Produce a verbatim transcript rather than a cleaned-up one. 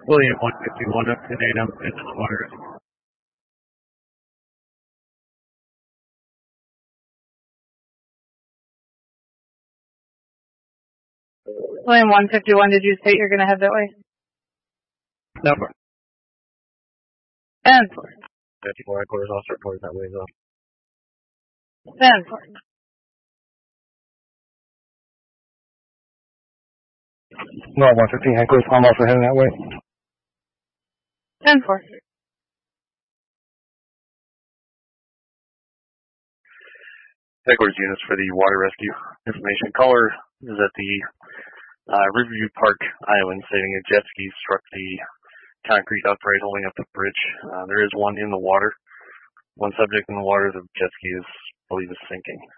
William one fifty-one up to date on the water. William one fifty-one, did you state you're going to head that way? No. ten four. fifty-four headquarters, I'll start towards that way though. ten four. No, one fifteen headquarters, I'm also heading that way. ten four. Headquarters units for the water rescue information. Caller is at the uh, Riverview Park, Iowa, stating a jet ski struck the concrete upright holding up the bridge. Uh, there is one in the water. One subject in the water, the jet ski is, I believe, is sinking.